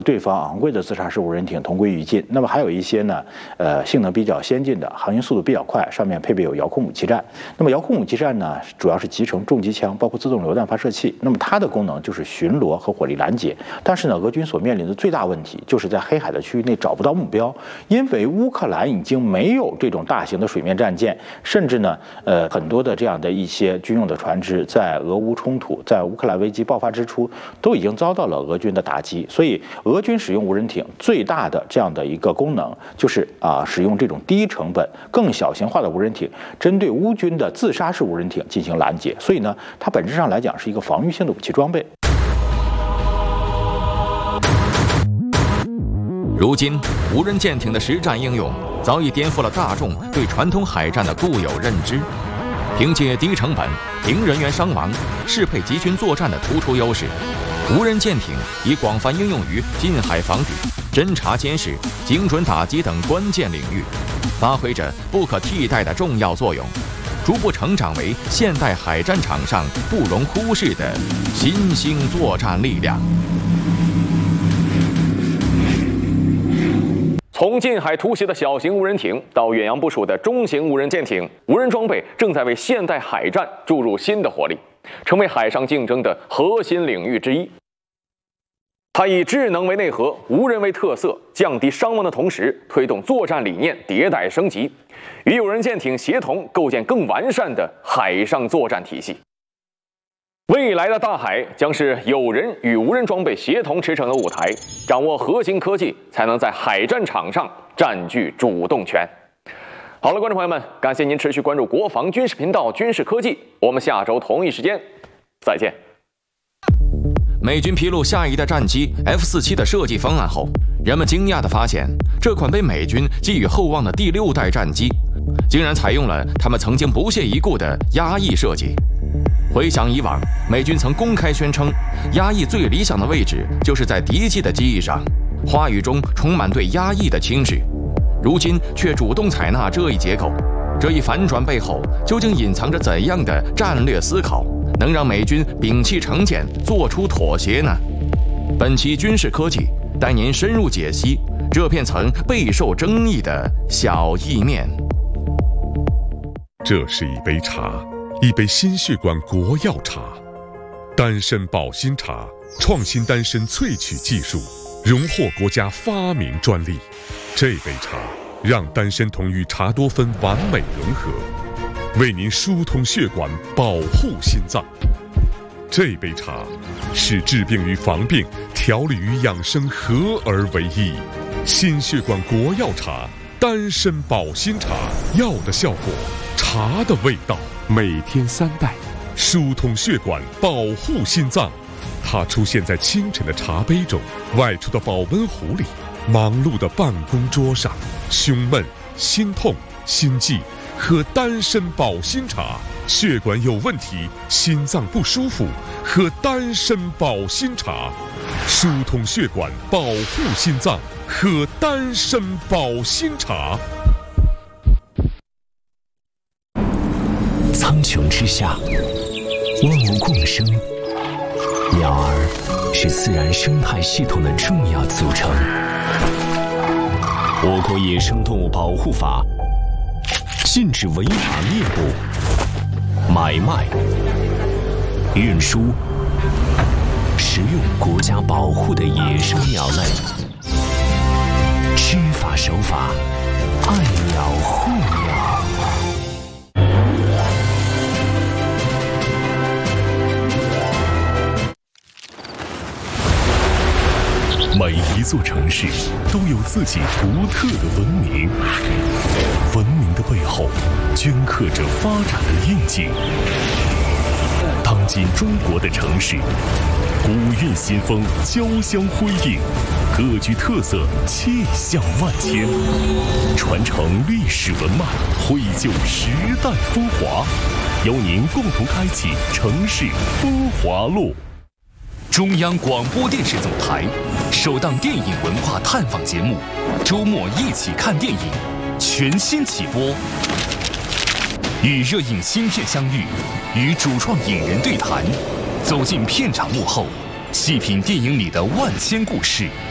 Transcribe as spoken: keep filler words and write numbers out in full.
对方昂贵的自杀式无人艇同归于尽。那么还有一些呢，呃，性能比较先进的，航行速度比较快，上面配备有遥控武器站。那么遥控武器站呢，主要是集成重机枪，包括自动榴弹发射器。那么它的功能就是巡逻和火力拦截。但是呢，俄军所面临的最大问题就是在黑海的区域内找不到目标，因为乌克兰已经没有这种大型的水面战舰，甚至呢，呃，很多的这样的一些军用的船只，在俄乌冲突、在乌克兰危机爆发之初，都已经遭到了俄军的打击，所以。俄军使用无人艇最大的这样的一个功能，就是啊，使用这种低成本、更小型化的无人艇，针对乌军的自杀式无人艇进行拦截。所以呢，它本质上来讲是一个防御性的武器装备。 如今，无人舰艇的实战应用早已颠覆了大众对传统海战的固有认知。凭借低成本、零人员伤亡、适配集群作战的突出优势。无人舰艇已广泛应用于近海防御、侦察监视、精准打击等关键领域，发挥着不可替代的重要作用，逐步成长为现代海战场上不容忽视的新兴作战力量。从近海突袭的小型无人艇到远洋部署的中型无人舰艇，无人装备正在为现代海战注入新的活力，成为海上竞争的核心领域之一。它以智能为内核，无人为特色，降低伤亡的同时，推动作战理念迭代升级，与有人舰艇协同构建更完善的海上作战体系。未来的大海将是有人与无人装备协同驰骋的舞台，掌握核心科技，才能在海战场上占据主动权。好了，观众朋友们，感谢您持续关注国防军事频道军事科技，我们下周同一时间再见。美军披露下一代战机 F 四十七 的设计方案后，人们惊讶地发现，这款被美军寄予厚望的第六代战机，竟然采用了他们曾经不屑一顾的压翼设计。回想以往，美军曾公开宣称，压翼最理想的位置就是在敌机的机翼上，话语中充满对压翼的轻视。如今却主动采纳这一结构，这一反转背后究竟隐藏着怎样的战略思考？能让美军摒弃成见，做出妥协呢？本期军事科技带您深入解析这片曾备受争议的小意面。 这是一杯茶，一杯心血管国药茶，丹参保心茶，创新丹参萃取技术，荣获国家发明专利。这杯茶让丹参同与茶多酚完美融合，为您疏通血管，保护心脏。这杯茶使治病与防病、调理与养生合而为一。心血管国药茶，丹参保心茶，药的效果，茶的味道，每天三袋，疏通血管，保护心脏。它出现在清晨的茶杯中，外出的保温壶里，忙碌的办公桌上。胸闷、心痛、心悸，喝丹参保心茶；血管有问题，心脏不舒服，喝丹参保心茶；疏通血管，保护心脏，喝丹参保心茶。 苍穹之下，万物共生，鸟儿是自然生态系统的重要组成。我国野生动物保护法禁止违法猎捕、买卖、运输、食用国家保护的野生鸟类，知法守法，爱鸟护鸟。 每一座城市都有自己独特的文明，文明的背后镌刻着发展的印记。当今中国的城市，古韵新风交相辉映，各具特色，气象万千，传承历史文脉，绘就时代风华，邀您共同开启城市风华路。 中央广播电视总台首档电影文化探访节目《周末一起看电影》全新起播，与热映新片相遇，与主创影人对谈，走进片场幕后，细品电影里的万千故事。